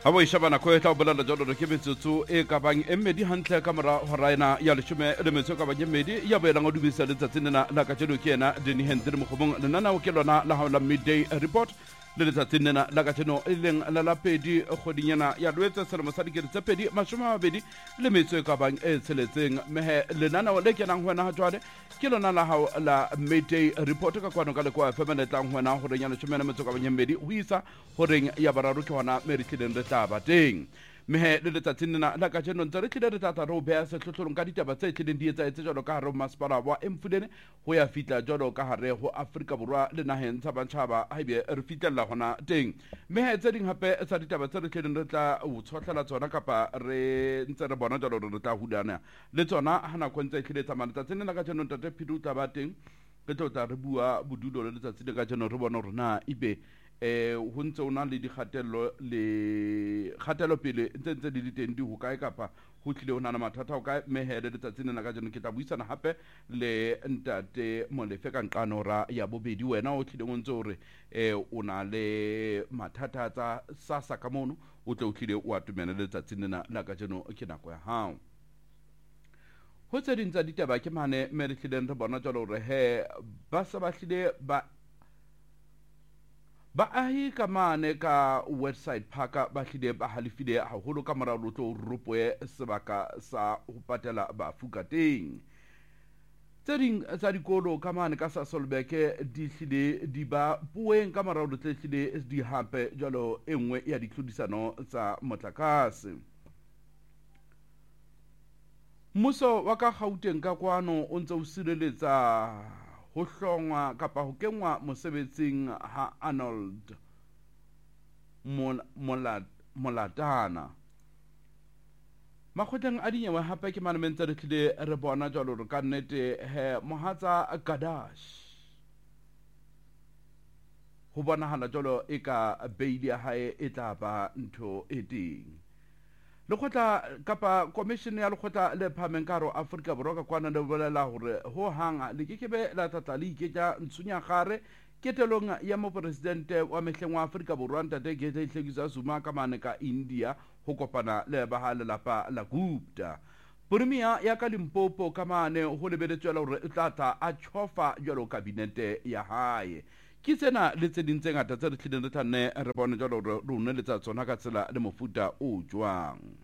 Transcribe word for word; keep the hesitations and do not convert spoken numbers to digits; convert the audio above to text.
Abo ishabana ko eta bolala jodo re kebetsotso e ka bang emmedi hantle ka mora horaina ya leshome le metso ka bang emmedi ya boela ngo dubisa le tsatsina la ka tshelo ke yena deni hentle mo khobong le nana o ke lona la ha la midday report le tsatsina la ka tsheno e leng la la pedi khodinyana ya lwetsa selemo sa dikete tse pedi mashoma mabedi le metso ka bang e tseletseng mehe le nana o le ke nang hona ha jwale ke lona la ha la midday report ka kwano ka le kwa permanent lang hona ho re nyana tshome le metso ka bang emmedi ho isa ho reng ya bararu ke hona meritleng le taba teng mehe le letsatsina la ka tsheno ntse re tlile re tata ro beha setlotlolong ka ditaba tse tlileng di etsa etse jalo ka hare ho masepala wa Emfuleni ho ya fitla jalo ka hare ho Afrika Borwa le naheng tsa bantjhaba haebe re fitlella hona teng mehe tse ding hape tsa ditaba tse re tlileng re tla o tshotlela tsona kapa re ntse re bona jalo re tla hudana le tsona hana kwentse tlile tsamana tsatsina la ka tsheno ntate phidu tla ba teng re tla re bua bodulo le letsatsile ka tsheno re bona hore na ibe eh ho ntse ona le dikgatello le kgatelo pele ntse ntse di diteng di ho kae kapa ho tlile ona na mathata o ka mehele le tsatsina na ka jeno ke tla buisana hape le ntate Molefe ka nqano ra ya bobedi wena o tlile o ntse hore eh ona le mathata tsa sasa ka mono o tle o tlile o atumene le tsatsina na la ka jeno ke nako ya hao ho tse ding tsa ditaba ke mane me re tlileng re bona jalo hore he ba sa ba tlile ba ba ahi ka mane ka website phaka ba hlile ba halifile haholo ka mora lotlo rupoe sebaka sa ho patela ba fukateng tse ding tsa dikolo ka mane ka Sasolburg di hlile di ba pueng ka mora lotlo hlile di hape jalo enngwe ya ditlhodisano tsa motlakase muso wa ka Gauteng ka kwano o ntse o sireletsa ho hlongwa kapa ho kenwa mosebetsing ha Arnold Molatana makgotleng a dinyewe hape ke manamentse re tlile re bona jalo re ka nnete he mohatsa Gadash ho bonahala jalo e ka beili ya hae e tla ba ntho e teng lekgotla kapa commission ya lekgotla le phameng ka ro Afrika Borwa ka kwana le bolela hore ho hanga le ke kebe la tata le iketja ntsunya gare ketelong ya mo presidente wa mehleng wa Afrika Borwa ntate ke tla ihlekisa Zuma ka mane ka India ho kopana le ba ha lelapa la Gupta Premier ya ka Limpopo ka mane ho lebeletswela hore e tla tla a chofa jalo kabinete ya hae ke tsena le tse ding tse ngata tse re tlileng re tla nne re bone jalo re rone le tsa tsona ka tsela le mofuta o jwang